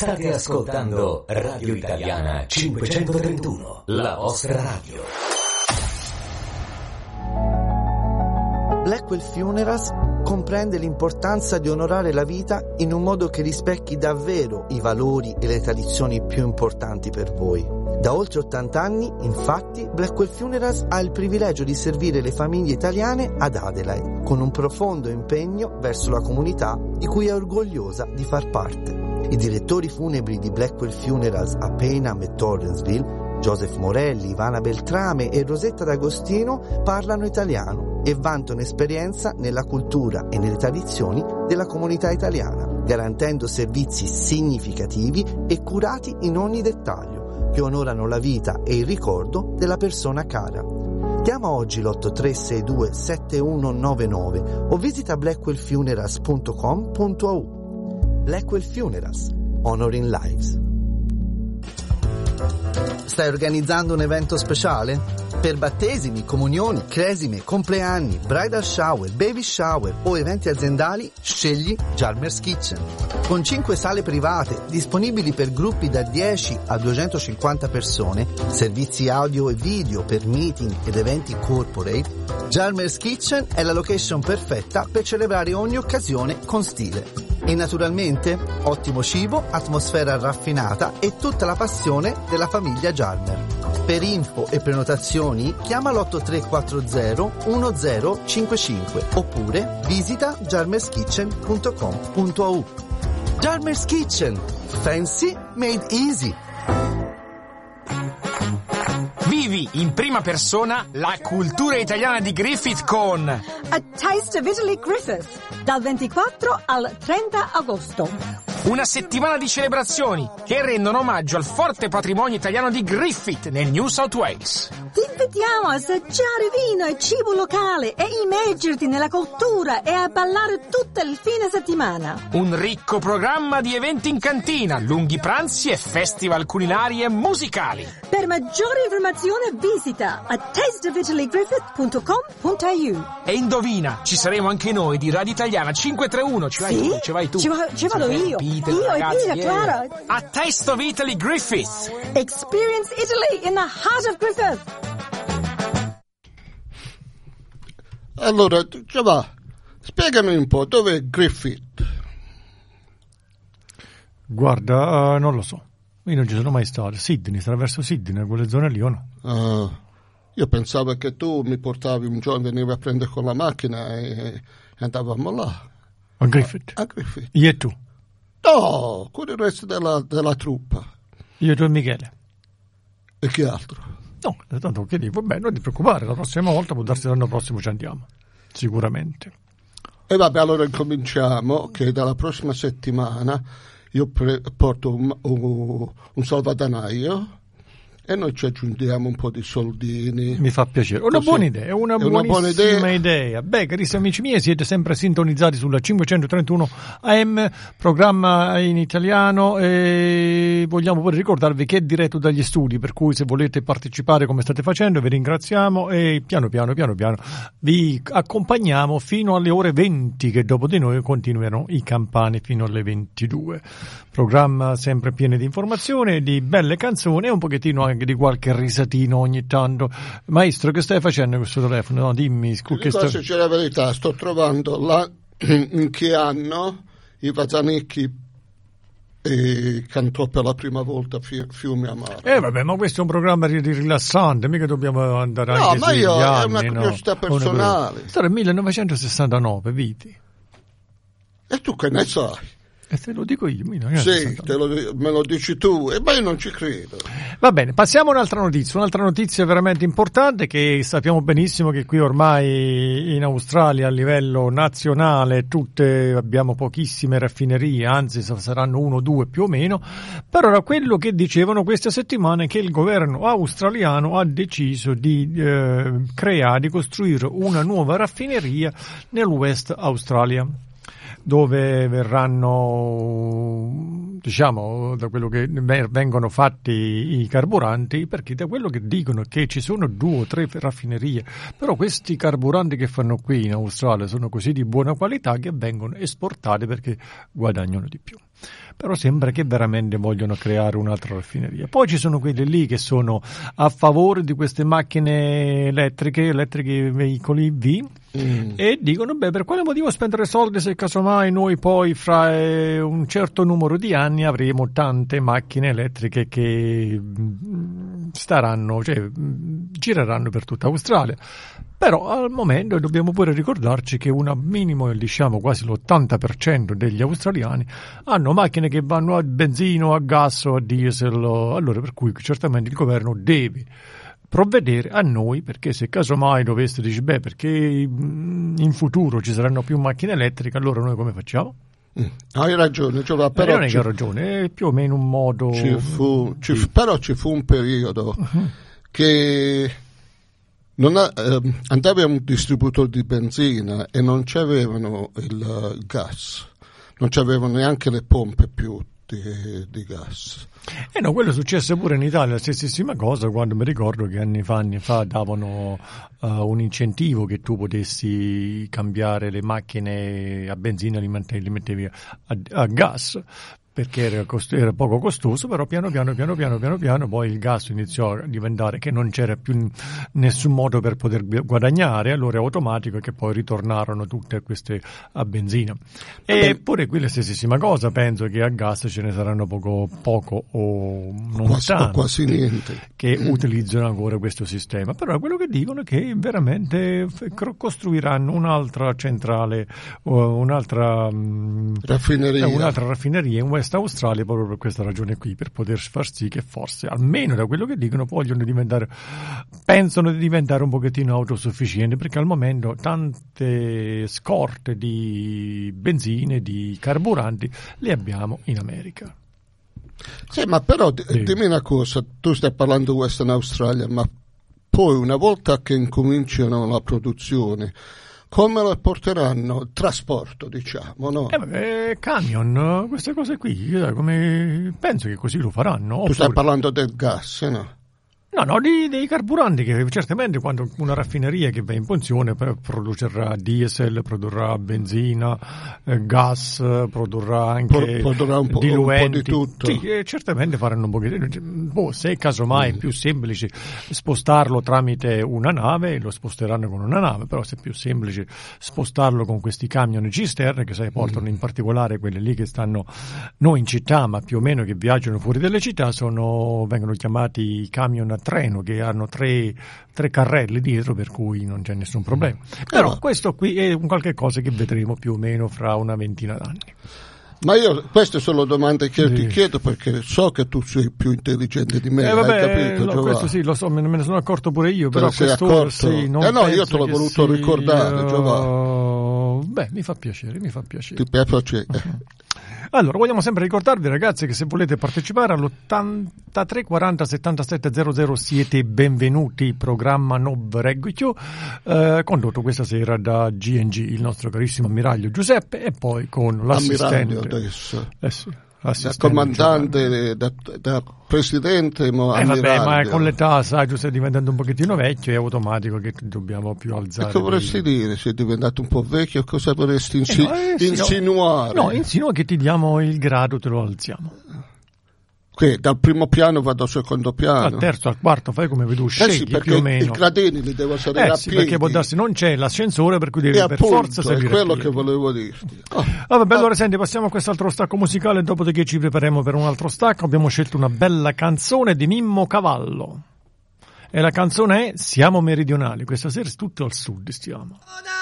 State ascoltando Radio Italiana 531, la vostra radio. Blackwell Funerals comprende l'importanza di onorare la vita in un modo che rispecchi davvero i valori e le tradizioni più importanti per voi. Da oltre 80 anni, infatti, Blackwell Funerals ha il privilegio di servire le famiglie italiane ad Adelaide, con un profondo impegno verso la comunità di cui è orgogliosa di far parte. I direttori funebri di Blackwell Funerals a Payneham e Torrensville, Joseph Morelli, Ivana Beltrame e Rosetta D'Agostino, parlano italiano e vantano esperienza nella cultura e nelle tradizioni della comunità italiana, garantendo servizi significativi e curati in ogni dettaglio, che onorano la vita e il ricordo della persona cara. Chiama oggi l'8362 7199 o visita blackwellfunerals.com.au. Blackwell Funerals, Honoring Lives. Stai organizzando un evento speciale? Per battesimi, comunioni, cresime, compleanni, bridal shower, baby shower o eventi aziendali, scegli Jarmer's Kitchen. Con 5 sale private disponibili per gruppi da 10 a 250 persone, servizi audio e video per meeting ed eventi corporate, Jarmer's Kitchen è la location perfetta per celebrare ogni occasione con stile. E naturalmente ottimo cibo, atmosfera raffinata e tutta la passione della famiglia Jarmer. Per info e prenotazioni chiama l'8340 1055 oppure visita jarmerskitchen.com.au. Jarmer's Kitchen, fancy made easy. Vivi in prima persona la cultura italiana di Griffith con A Taste of Italy Griffith, dal 24 al 30 agosto. Una settimana di celebrazioni che rendono omaggio al forte patrimonio italiano di Griffith nel New South Wales. Ti invitiamo a assaggiare vino e cibo locale e immergerti nella cultura e a ballare tutto il fine settimana. Un ricco programma di eventi in cantina, lunghi pranzi e festival culinari e musicali. Per maggiore informazione visita a tasteofitaliGriffith.com.au. E indovina, ci saremo anche noi di Radio Italiana 531. Ci vai tu. Ci vado io. Ragazzi, e Peter, Clara. A Taste of Italy Griffith. Experience Italy in the heart of Griffith. Allora, Giova, spiegami un po', dov'è Griffith? Guarda, non lo so. Io non ci sono mai stato. Sydney, sarà verso Sydney, quelle zone lì o no? Io pensavo che tu mi portavi un giorno, venivi a prendere con la macchina e andavamo là. A Griffith? A Griffith. Io e tu? No, con il resto della truppa. Io, tu e Michele. E chi altro? No, tanto che dico, vabbè, non ti preoccupare, la prossima volta può darsi l'anno prossimo ci andiamo. Sicuramente. E vabbè, allora incominciamo, che dalla prossima settimana io porto un salvadanaio e noi ci aggiungiamo un po' di soldini. Mi fa piacere. Una buona idea, una buonissima idea. Beh, carissimi amici miei, siete sempre sintonizzati sulla 531 AM, programma in italiano, e vogliamo pure ricordarvi che è diretto dagli studi, per cui se volete partecipare come state facendo vi ringraziamo e piano piano vi accompagniamo fino alle ore 20, che dopo di noi continueranno i campani fino alle 22. Programma sempre pieno di informazioni, di belle canzoni e un pochettino anche di qualche risatino ogni tanto. Maestro, che stai facendo con questo telefono? No, dimmi. Se c'è la verità, sto trovando là in che anno i Vazanicchi cantò per la prima volta Fiume Amaro. Vabbè, ma questo è un programma rilassante, mica dobbiamo andare anche ma sugli è anni, una curiosità personale. Sarà 1969, viti. E tu che ne sai? E te lo dico io. Sì, me lo dici tu, e io non ci credo. Va bene, passiamo a un'altra notizia veramente importante, che sappiamo benissimo che qui ormai in Australia a livello nazionale abbiamo pochissime raffinerie, anzi saranno 1 o 2 più o meno. Però quello che dicevano questa settimana è che il governo australiano ha deciso di costruire una nuova raffineria nel West Australia, dove verranno diciamo, da quello che vengono fatti i carburanti, perché da quello che dicono che ci sono 2 o 3 raffinerie, però questi carburanti che fanno qui in Australia sono così di buona qualità che vengono esportati perché guadagnano di più. Però sembra che veramente vogliono creare un'altra raffineria. Poi ci sono quelli lì che sono a favore di queste macchine elettriche veicoli EV, e dicono, per quale motivo spendere soldi se casomai noi poi fra un certo numero di anni avremo tante macchine elettriche che gireranno per tutta Australia. Però al momento dobbiamo pure ricordarci che diciamo quasi l'80% degli australiani hanno macchine che vanno a benzina, a gas o a diesel, allora per cui certamente il governo deve provvedere a noi, perché se casomai dovesse dire perché in futuro ci saranno più macchine elettriche, allora noi come facciamo? Hai ragione, però non è che ho ragione, è più o meno un modo. Però ci fu un periodo che andavi a un distributore di benzina e non c'avevano il gas, non c'avevano neanche le pompe più di gas. No, quello successe pure in Italia, la stessissima cosa, quando mi ricordo che anni fa davano un incentivo che tu potessi cambiare le macchine a benzina, li mettevi a gas, perché era poco costoso, però piano piano poi il gas iniziò a diventare che non c'era più nessun modo per poter guadagnare, allora è automatico che poi ritornarono tutte queste a benzina. Eppure qui la stessissima cosa, penso che a gas ce ne saranno poco o non tanto, quasi niente, che utilizzano ancora questo sistema. Però quello che dicono è che veramente costruiranno un'altra centrale, un'altra raffineria in West Australia, proprio per questa ragione qui, per poter far sì che forse, almeno da quello che dicono, pensano di diventare un pochettino autosufficienti, perché al momento tante scorte di benzine, di carburanti le abbiamo in America. Sì, ma però dimmi una cosa, tu stai parlando di Western Australia, ma poi una volta che incominciano la produzione, come la porteranno? Trasporto, diciamo, no? Camion, queste cose qui, penso che così lo faranno. Tu stai parlando del gas, no? No, dei carburanti, che certamente quando una raffineria che va in funzione produrrà diesel, produrrà benzina, gas, produrrà anche diluenti, un po' di tutto. Sì, certamente faranno un pochettino. Se casomai è più semplice spostarlo tramite una nave, lo sposteranno con una nave, però se è più semplice spostarlo con questi camion cisterne che portano in particolare quelli lì che stanno non in città, ma più o meno che viaggiano fuori dalle città, vengono chiamati camion a treno, che hanno tre carrelli dietro, per cui non c'è nessun problema. Però questo qui è un qualche cosa che vedremo più o meno fra una ventina d'anni. Ma queste sono domande che ti chiedo perché so che tu sei più intelligente di me, hai capito? Questo sì, lo so, me ne sono accorto pure io, però questo sì, io te l'ho voluto ricordare, Giovanni. Mi fa piacere. Ti piace? Allora, vogliamo sempre ricordarvi, ragazzi, che se volete partecipare all'83 40 77 00 siete benvenuti. Programma Nov Reggio, condotto questa sera da GNG, il nostro carissimo ammiraglio Giuseppe, e poi con l'assistente adesso. Sì. Da comandante, da presidente, ma con l'età, sai, tu stai diventando un pochettino vecchio, è automatico che dobbiamo più alzare. Che vorresti dire? Sei diventato un po' vecchio, cosa vorresti insinuare? No, insinua che ti diamo il grado, te lo alziamo. Che dal primo piano vado al secondo piano, al terzo, al quarto, fai come vedo, scegli più o meno. I gradini li devo salire a piedi, perché può darsi non c'è l'ascensore, per cui devi per forza salire. È quello che volevo dirti. Allora senti, passiamo a quest'altro stacco musicale, dopodiché ci prepariamo per un altro stacco. Abbiamo scelto una bella canzone di Mimmo Cavallo e la canzone è Siamo meridionali. Questa sera tutto al sud stiamo.